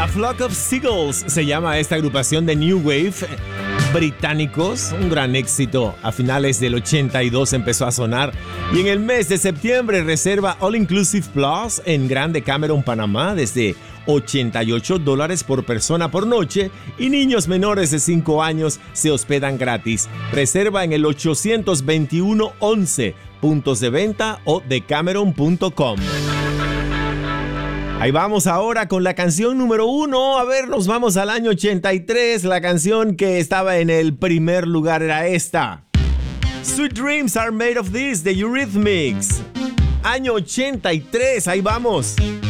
A Flock of Seagulls se llama esta agrupación de New Wave británicos, un gran éxito. A finales del 82 empezó a sonar y en el mes de septiembre reserva All Inclusive Plus en Grand Decameron, Panamá, desde $88 por persona por noche, y niños menores de 5 años se hospedan gratis. Reserva en el 821-11, puntos de venta o decameron.com. Ahí vamos ahora con la canción número 1. A ver, nos vamos al año 83. La canción que estaba en el primer lugar era esta: Sweet Dreams Are Made of This, de Eurythmics. Año 83, ahí vamos.